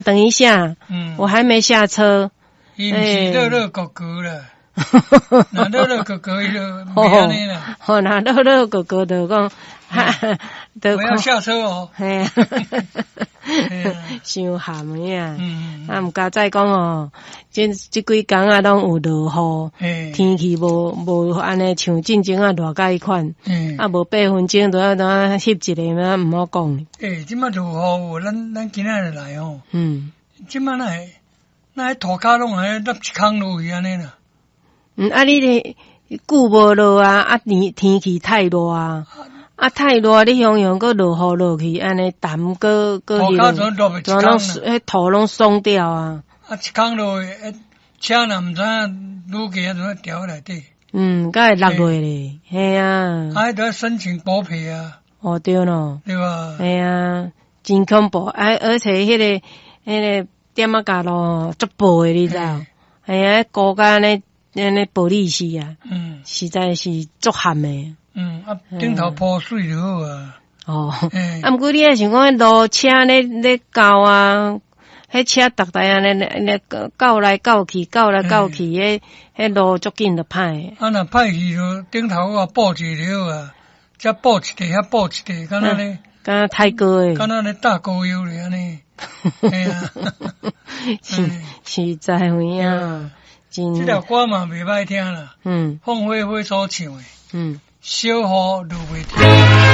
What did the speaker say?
等一下，我还没下车。 伊毋是乐乐狗狗了，那乐乐狗狗就袂安尼啦。 那乐乐狗狗就讲， 我要下车哦。 嘿啊，伤咸的啊。毋加再讲哦，这几天啊拢有落雨，天气无安尼像进前啊热介款。啊，无8分钟就要翕一个嘛，毋好讲。 即摆落雨，咱今仔日来哦。即摆那涂骹拢还落一坑落去安尼啦。 啊，你咧久无落啊，天气太热啊。太热，你用搁落雨落去，安尼淡搁涂骹全落一坑啦， 迄土拢松掉啊。 一坑落去，车若毋知影愈加就掉内底。 才会落落咧，嘿啊。 还得申请补赔啊。 哦，对咯。 对吧？ 嘿啊，真恐怖，而且迄个点仔角咯，足薄诶，你知道？嘿啊，高甲安尼玻璃丝啊。实在是足咸诶。 顶头铺水就好啊。 毋过你也想讲，路车咧交啊，迄车逐台安尼交来交去，迄路足紧就歹。 若歹去就顶头我补一个就好啊，则补一块，遐补一块，敢若咧， 敢若太高诶， 敢若咧打膏药咧安尼。嘿啊， 实在有影。 这条歌嘛袂歹听啦。凤飞飞所唱诶。小雨落袂停。